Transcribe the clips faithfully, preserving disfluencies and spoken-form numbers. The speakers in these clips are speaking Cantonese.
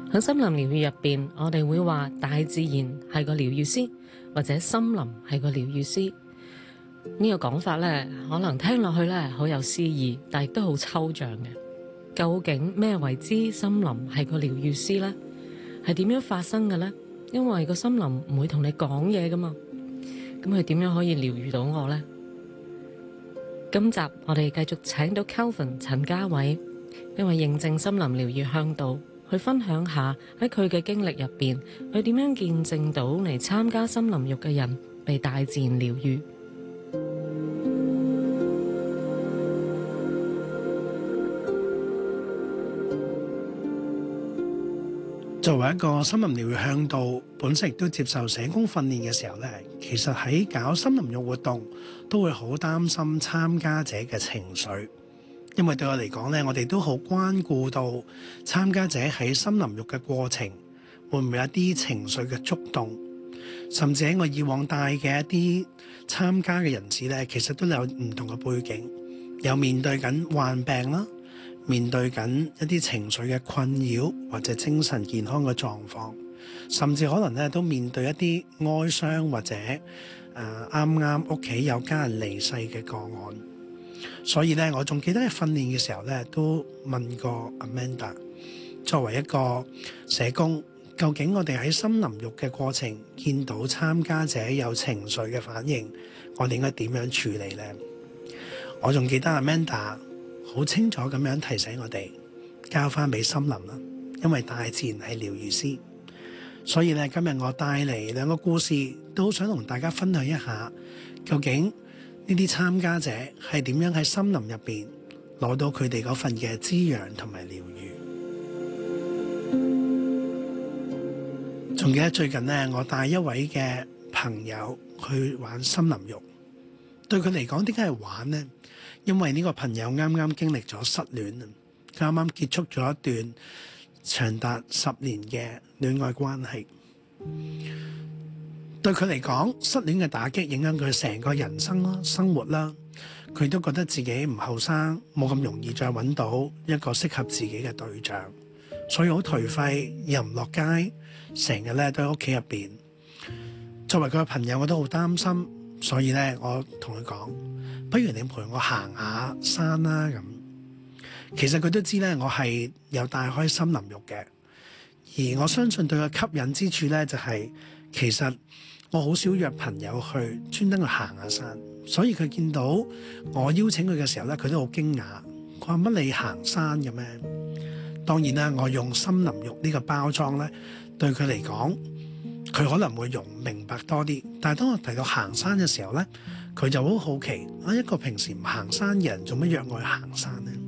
喺森林療愈入邊，我哋會話大自然係個療愈師，或者森林係個療愈師。呢個講法呢，可能聽落去呢好有詩意，但亦都好抽象嘅。究竟咩為之森林係個療愈師呢？係點樣發生嘅呢？因為個森林唔會同你講嘢噶嘛，咁佢點樣可以療愈到我呢？今集我哋繼續請到 Kelvin 陳家偉，因為認證森林療愈向導，去分享下喺佢嘅經歷入邊，佢點樣見證到嚟參加森林浴嘅人被大自然療愈。 作為一個森林療愈向導，本身亦都接受社工訓練嘅時候呢，其實喺搞森林浴活動都會好擔心參加者嘅情緒，因為對我嚟講呢，我哋都好關顧到參加者喺森林浴嘅過程會唔會有一啲情緒嘅觸動，甚至喺我以往帶嘅一啲參加嘅人士呢，其實都有唔同嘅背景，有面對緊患病啦，面對緊一啲情緒嘅困擾或者精神健康嘅狀況，甚至可能咧都面對一啲哀傷或者誒啱啱屋企有家人離世嘅個案。所以咧，我仲記得喺訓練嘅時候咧，都問過 Amanda， 作為一個社工，究竟我哋喺森林浴嘅過程見到參加者有情緒嘅反應，我哋應該點樣處理呢？我仲記得 Amanda好清楚咁樣提醒我哋交翻俾森林啦，因為大自然係療愈師。所以咧，今日我帶嚟兩個故事，都想同大家分享一下，究竟呢啲參加者係點樣喺森林入邊攞到佢哋嗰份嘅滋養同埋療愈。仲記得最近呢，我帶一位嘅朋友去玩森林浴，對佢嚟講點解係玩呢？因為呢個朋友啱啱經歷咗失戀，啱啱結束咗一段長達十年嘅戀愛關係。對佢嚟講，失戀嘅打擊影響佢成個人生啦、生活啦。佢都覺得自己唔後生，冇咁容易再揾到一個適合自己嘅對象，所以好頹廢，又唔落街，成日咧都喺屋企入邊。作為佢嘅朋友，我都好擔心，所以咧我同佢講，不如你陪我行下山啦咁。其實佢都知咧，我係有帶開森林浴嘅，而我相信對佢吸引之處咧，就係、是、其實我好少約朋友去專登去行下山，所以佢見到我邀請佢嘅時候咧，佢都好驚訝。佢話乜你行山嘅咩？當然啦，我用森林浴呢個包裝咧，對佢嚟講，佢可能會容明白多啲。但係當我提到行山嘅時候咧，佢就好好奇啊！一個平時唔行山嘅人，做乜約我去行山呢？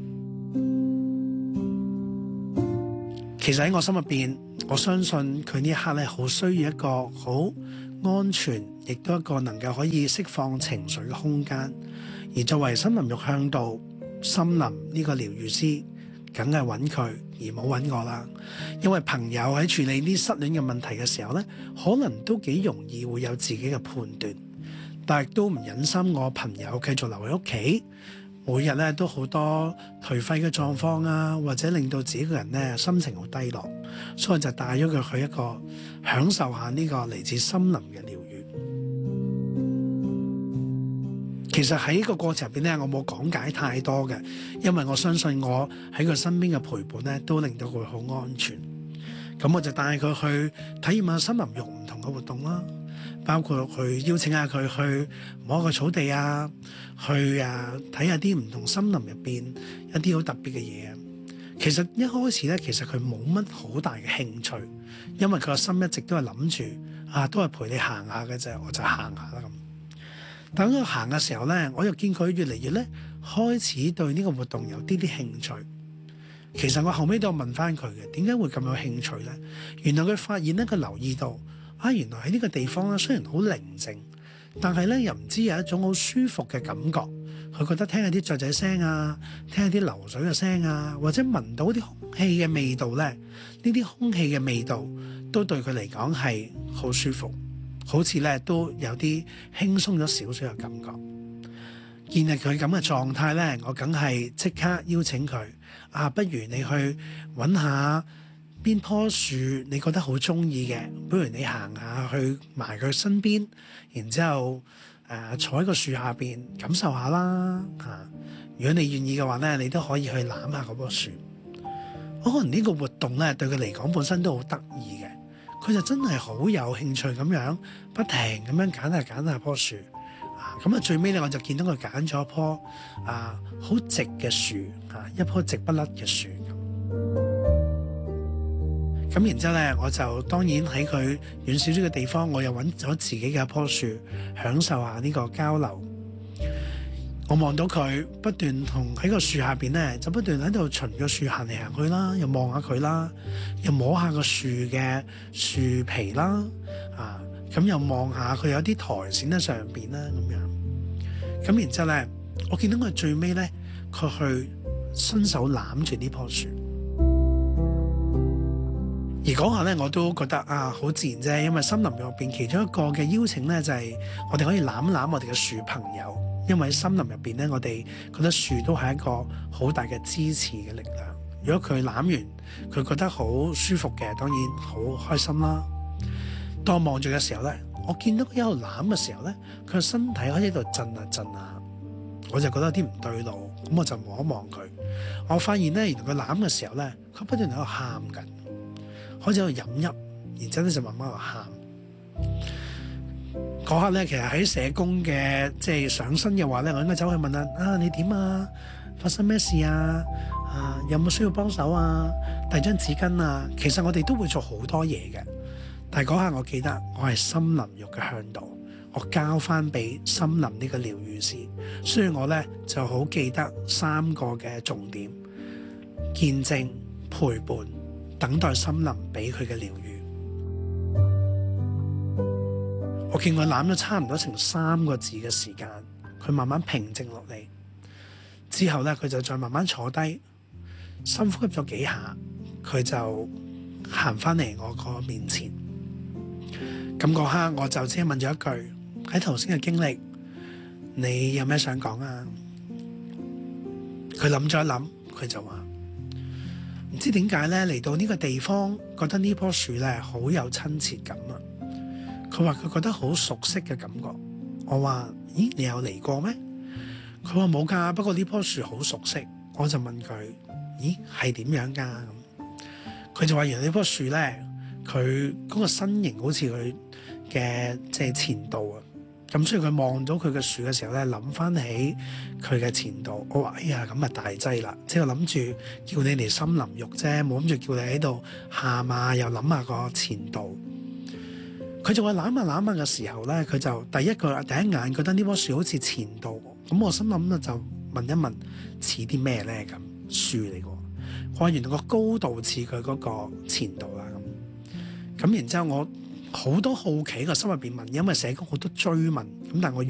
其實喺我心入邊，我相信佢呢一刻咧，好需要一個好安全，亦都一個能夠可以釋放情緒嘅空間。而作為森林浴向導，森林呢個療愈師，梗係揾佢而冇揾我啦。因為朋友喺處理呢失戀嘅問題嘅時候咧，可能都幾容易會有自己嘅判斷。但係都唔忍心我朋友繼續留喺屋企，每日咧都好多頹廢嘅狀況啊，或者令到自己個人咧心情好低落，所以就帶咗佢去一個享受下呢個嚟自森林嘅療愈。其實喺呢個過程入邊咧，我冇講解太多嘅，因為我相信我喺佢身邊嘅陪伴咧，都令到佢好安全。咁我就帶佢去體驗下森林浴唔同嘅活動啦。包括去邀請下佢去摸個草地啊，去啊睇下啲唔同森林入邊一啲好特別嘅嘢。其實一開始咧，其實佢冇乜好大嘅興趣，因為佢個心一直都係諗住啊，都係陪你行下嘅啫，我就行下啦咁。等佢行嘅時候咧，我又見佢越嚟越咧開始對呢個活動有啲啲興趣。其實我後尾都有問翻佢嘅，點解會咁有興趣咧？原來佢發現咧，佢留意到。啊！原來喺呢個地方咧，雖然好寧靜，但係咧又唔知有一種好舒服嘅感覺。佢覺得聽下啲雀仔聲啊，聽下啲流水嘅聲啊，或者聞到啲空氣嘅味道咧，呢啲空氣嘅味道都對佢嚟講係好舒服，好似咧都有啲輕鬆咗少少嘅感覺。見係佢咁嘅狀態咧，我梗係即刻邀請佢啊！不如你去揾下邊棵樹你覺得好中意嘅，不如你行下去埋佢身邊，然之後誒、呃、坐喺個樹下邊感受下啦嚇、啊。如果你願意嘅話咧，你都可以去攬下嗰棵樹。可能呢個活動咧對佢嚟講本身都好得意嘅，佢就真係好有興趣咁樣不停咁樣揀下揀下棵樹啊。咁啊最尾咧我就見到佢揀咗一棵啊好直嘅樹啊，一棵直不甩嘅樹。咁然之後咧，我就當然喺佢遠少少嘅地方，我又揾咗自己嘅一棵樹，享受下呢個交流。我望到佢不斷同喺個樹下邊咧，就不斷喺度循個樹行嚟行去啦，又望下佢啦，又摸下個樹嘅樹皮啦，啊，咁又望下佢有啲苔蘚喺上邊啦，咁樣。咁然之後咧，我見到佢最尾咧，佢去伸手攬住呢棵樹。而嗰下咧，我都覺得啊，好自然啫，因為森林入邊其中一個嘅邀請咧，就係我哋可以攬攬我哋嘅樹朋友，因為喺森林入邊咧，我哋覺得樹都係一個好大嘅支持嘅力量。如果佢攬完，佢覺得好舒服嘅，當然好開心啦。當我望住嘅時候咧，我見到佢一路攬嘅時候咧，佢個身體喺度震下震下，我就覺得有啲唔對路，咁我就望一望佢，我發現咧，原來佢攬嘅時候咧，佢不斷喺度喊緊。開始喺度飲泣，然之後咧就慢慢喺度喊。嗰刻咧，其實喺社工嘅即係上身嘅話咧，我應該走去問下啊，你點啊？發生咩事啊？啊，有冇需要幫手啊？遞張紙巾啊？其實我哋都會做好多嘢嘅。但係嗰刻我記得，我係森林浴嘅向導，我交翻俾森林呢個療癒師。所以我咧就好記得三個嘅重點：見證、陪伴。等待森林俾佢嘅療癒。我見佢攬咗差唔多成三個字嘅時間，佢慢慢平靜落嚟。之後咧，佢就再慢慢坐低，深呼吸咗幾下，佢就行翻嚟我個面前。咁嗰刻我就只係問咗一句：喺頭先嘅經歷，你有咩想講啊？佢諗咗一諗，佢就話：唔知點解咧，嚟到呢個地方，覺得呢棵樹咧好有親切感啊！佢話佢覺得好熟悉嘅感覺。我話：咦，你有嚟過咩？佢話冇㗎，不過呢棵樹好熟悉。我就問佢：咦，係點樣㗎？咁佢就話：原來呢棵樹咧，佢嗰個身形好似佢嘅即係前度啊！咁所以佢望到佢嘅樹嘅時候咧，諗翻起佢嘅前度。我話：哎呀，咁啊大劑啦！即係我諗住叫你嚟森林浴啫，冇諗住叫你喺度喊啊，又諗下個前度。佢就話攬下攬下嘅時候咧，佢就第一個第一眼覺得呢棵樹好似前度。咁我心諗咧就問一問似啲咩咧？咁樹嚟嘅，我話原來個高度似佢嗰個前度啦。咁咁然之後我好多好奇個心入邊問，因為社工好多追問，咁但係我